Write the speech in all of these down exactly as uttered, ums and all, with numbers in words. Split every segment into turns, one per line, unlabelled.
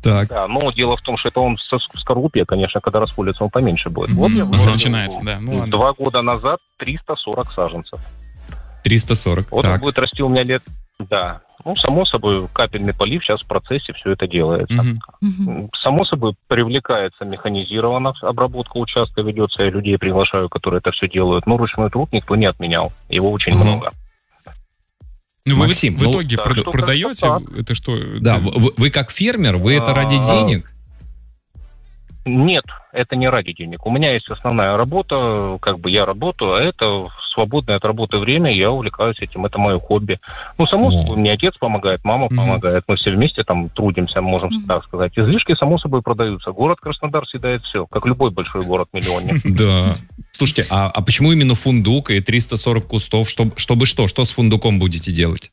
Так.
Да, но дело в том, что это он со скорлупе, конечно, когда расколется, он поменьше будет.
Mm-hmm.
Вот я
Уже начинается, да. Ну, ладно.
Два года назад триста сорок саженцев.
триста сорок,
вот
так.
Он будет расти у меня лет... Да. Ну, само собой, капельный полив, сейчас в процессе все это делается.
Mm-hmm.
Само собой, привлекается механизированно, обработка участка ведется, я людей приглашаю, которые это все делают. Но ручной труд никто не отменял, его очень mm-hmm. много.
Ну,
Максим,
вы в итоге
ну,
прод-
да,
продаете?
так.
Это что?
Да,
это...
вы, вы как фермер, вы это ради денег?
Нет, это не ради денег. У меня есть основная работа, как бы я работаю, а это свободное от работы время, я увлекаюсь этим, это мое хобби. Ну, само собой, мне отец помогает, мама mm-hmm. помогает, мы все вместе там трудимся, можем mm-hmm. так сказать. Излишки, само собой, продаются. Город Краснодар съедает все, как любой большой город-миллионник.
Да. Слушайте, а, а почему именно фундук и триста сорок кустов? Чтобы, чтобы что? Что с фундуком будете делать?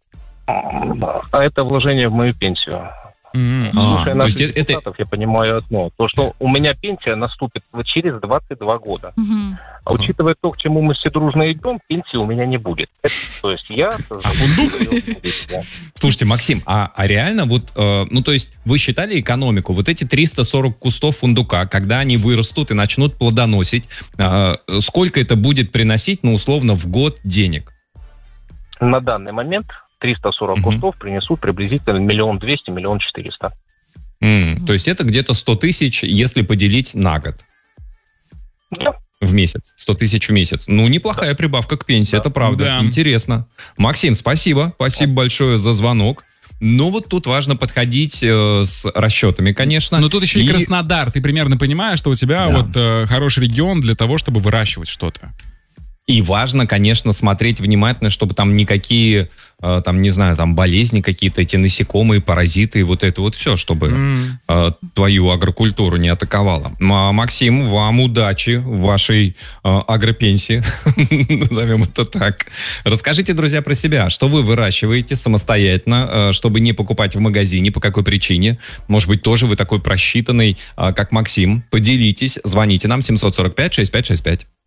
А это вложение в мою пенсию.
Mm-hmm.
Слушай,
а,
наших
то есть
депутатов,
это...
я понимаю одно. То, что у меня пенсия наступит через двадцать два года.
Mm-hmm.
А учитывая то, к чему мы все дружно идем, пенсии у меня не будет. Это, то есть я...
А фундук?
Слушайте, Максим, а, а реально вот, э, ну то есть вы считали экономику, вот эти триста сорок кустов фундука, когда они вырастут и начнут плодоносить, э, сколько это будет приносить, ну условно, в год денег?
На данный момент триста сорок угу. кустов принесут приблизительно миллион двести, миллион четыреста.
Mm, то есть это где-то сто тысяч, если поделить на год.
Да.
В месяц. сто тысяч в месяц. Ну, неплохая да. прибавка к пенсии, да. это правда. Да. Интересно. Максим, спасибо. Спасибо да. большое за звонок. Но вот тут важно подходить э, с расчетами, конечно.
Но тут еще и, и Краснодар. Ты примерно понимаешь, что у тебя да. вот э, хороший регион для того, чтобы выращивать что-то.
И важно, конечно, смотреть внимательно, чтобы там никакие, э, там, не знаю, там болезни какие-то, эти насекомые, паразиты, вот это вот все, чтобы mm. э, твою агрокультуру не атаковало. Максим, вам удачи в вашей э, агропенсии, назовем это так. Расскажите, друзья, про себя. Что вы выращиваете самостоятельно, э, чтобы не покупать в магазине, по какой причине? Может быть, тоже вы такой просчитанный, э, как Максим. Поделитесь, звоните нам семь сорок пять шестьдесят пять шестьдесят пять.